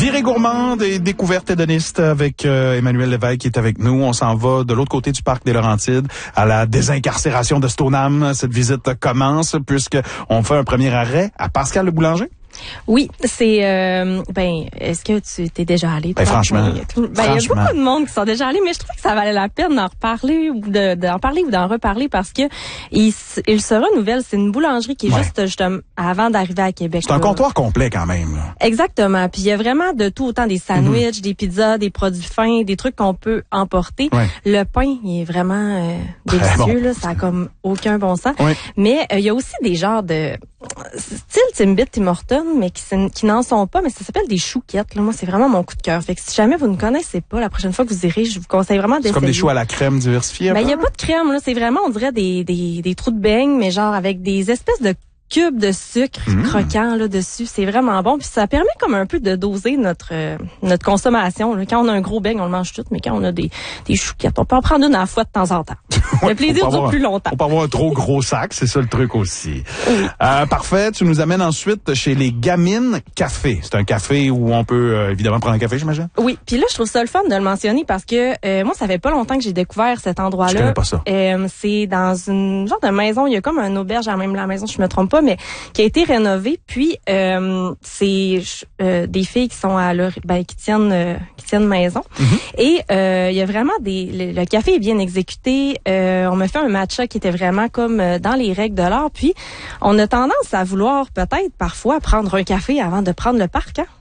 Virée gourmande et découverte hédoniste avec Emmanuel Lévesque qui est avec nous. On s'en va de l'autre côté du parc des Laurentides à la désincarcération de Stoneham. Cette visite commence puisque on fait un premier arrêt à Pascal Le Boulanger. Oui, c'est est-ce que tu t'es déjà allé? Franchement. Il y a beaucoup de monde qui sont déjà allés, mais je trouve que ça valait la peine d'en reparler ou d'en reparler parce que il se renouvelle. C'est une boulangerie qui est juste avant d'arriver à Québec. C'est un comptoir complet quand même. Là. Exactement. Puis il y a vraiment de tout, autant des sandwichs, des pizzas, des produits fins, des trucs qu'on peut emporter. Ouais. Le pain, il est vraiment délicieux. Bon. Là, ça a comme aucun bon sens. Ouais. Mais il y a aussi des genres de style Timbit, Tim Hortons, mais qui n'en sont pas, mais ça s'appelle des chouquettes. Là. Moi, c'est vraiment mon coup de cœur. Fait que si jamais vous ne connaissez pas, la prochaine fois que vous irez, je vous conseille vraiment d'essayer. C'est comme des choux à la crème diversifiés. Ben, il y a pas de crème, là. C'est vraiment, on dirait des trous de beignes, mais genre avec des espèces de cubes de sucre croquant là dessus, c'est vraiment bon, puis ça permet comme un peu de doser notre consommation là. Quand on a un gros beigne, on le mange tout, mais quand on a des chouquettes, on peut en prendre une à la fois de temps en temps. Le plaisir dure plus longtemps. On peut avoir un trop gros sac, c'est ça le truc aussi. Oui. Parfait, tu nous amènes ensuite chez les Gamines Café. C'est un café où on peut évidemment prendre un café, j'imagine. Oui, puis là je trouve ça le fun de le mentionner parce que moi ça fait pas longtemps que j'ai découvert cet endroit-là. Je connais pas ça. C'est dans une genre de maison, il y a comme un auberge à même la maison, si je me trompe pas, mais qui a été rénové. Puis c'est des filles qui sont qui tiennent maison. Et il y a vraiment le café est bien exécuté. On me fait un matcha qui était vraiment comme dans les règles de l'art. Puis on a tendance à vouloir peut-être parfois prendre un café avant de prendre le parc. Hein?